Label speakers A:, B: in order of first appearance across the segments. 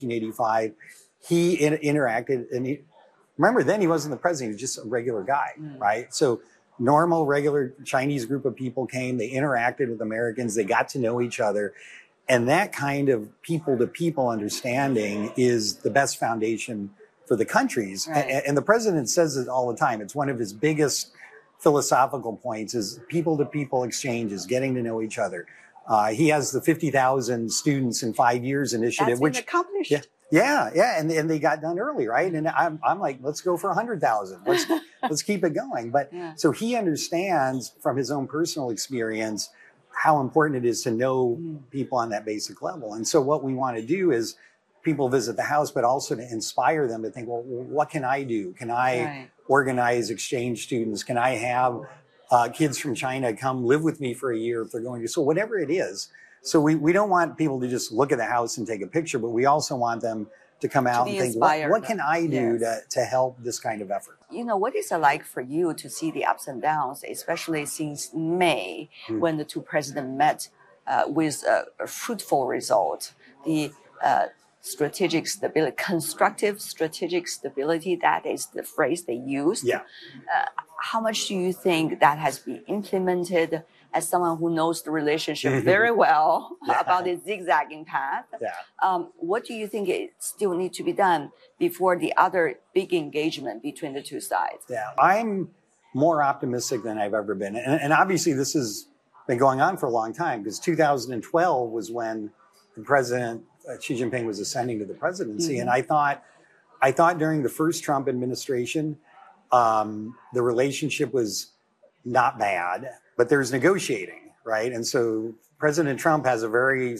A: 1985, he interacted, and remember then he wasn't the president, he was just a regular guy, right? So normal, regular Chinese group of people came, they interacted with Americans, they got to know each other. And that kind of people-to-people understanding is the best foundation for the countries. Right. And the president says it all the time. It's one of his biggest philosophical points is people-to-people exchanges, getting to know each other. He has the 50,000 students in 5 years initiative,
B: which accomplished.
A: Yeah, and they got done early, right? And I'm like, let's go for 100,000. Let's keep it going. But so he understands from his own personal experience how important it is to know people on that basic level. And so what we want to do is people visit the house, but also to inspire them to think, well, what can I do? Can I organize exchange students? Can I have kids from China come live with me for a year if they're going to? So whatever it is. So we don't want people to just look at the house and take a picture, but we also want them to come out and think, what can I do to help this kind of effort?
B: You know, what is it like for you to see the ups and downs, especially since May, when the two presidents met with a fruitful result? The strategic stability, constructive strategic stability, that is the phrase they used.
A: Yeah.
B: How much do you think that has been implemented as someone who knows the relationship very well about the zigzagging path? What do you think it still needs to be done before the other big engagement between the two sides?
A: I'm more optimistic than I've ever been. And obviously this has been going on for a long time, because 2012 was when the president, Xi Jinping, was ascending to the presidency. And I thought during the first Trump administration, the relationship was not bad, but there's negotiating, right? And so President Trump has a very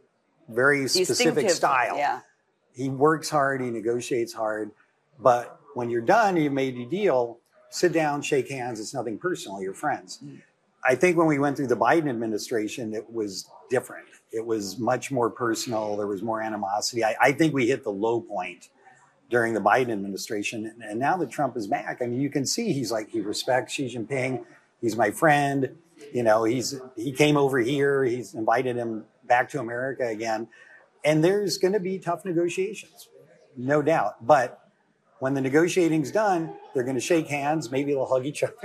A: specific style. He works hard, he negotiates hard, but when you're done, you made your deal, sit down, shake hands, it's nothing personal, you're friends. I think when we went through the Biden administration, it was different. It was much more personal, there was more animosity. I think we hit the low point during the Biden administration. And now that Trump is back, I mean, you can see he respects Xi Jinping. He's my friend. You know, he came over here. He's invited him back to America again. And there's going to be tough negotiations, no doubt. But when the negotiating's done, they're going to shake hands. Maybe they'll hug each other.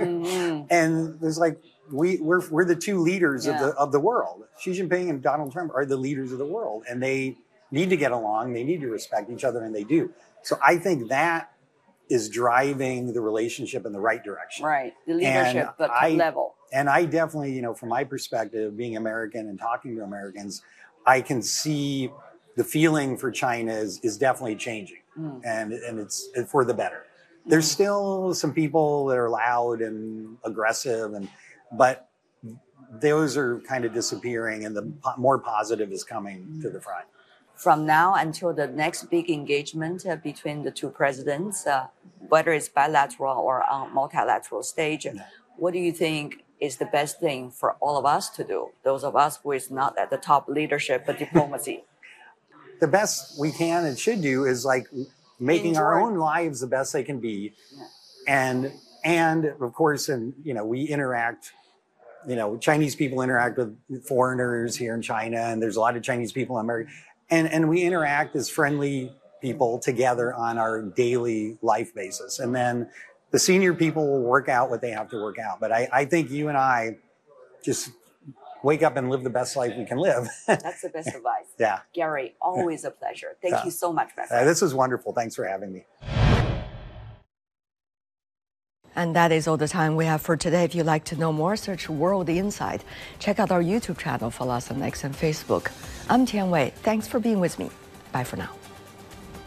A: And there's like, we're the two leaders of the world. Xi Jinping and Donald Trump are the leaders of the world, and they need to get along. They need to respect each other, and they do. So I think that is driving the relationship in the right direction.
B: Right, the leadership level.
A: And I definitely, you know, from my perspective, being American and talking to Americans, I can see the feeling for China is definitely changing, and it's for the better. There's still some people that are loud and aggressive, but those are kind of disappearing, and the more positive is coming to the front.
B: From now until the next big engagement between the two presidents, whether it's bilateral or on multilateral stage, what do you think is the best thing for all of us to do? Those of us who is not at the top leadership but diplomacy.
A: The best we can and should do is like making our own lives the best they can be, and of course, and you know, we interact. You know, Chinese people interact with foreigners here in China, and there's a lot of Chinese people in America. And we interact as friendly people together on our daily life basis. And then the senior people will work out what they have to work out. But I think you and I just wake up and live the best life we can live.
B: That's the best advice. Gary, always a pleasure. Thank you so much, my friend.
A: This was wonderful. Thanks for having me.
B: And that is all the time we have for today. If you'd like to know more, search World Insight. Check out our YouTube channel, follow us on X and Facebook. I'm Tian Wei. Thanks for being with me. Bye for now.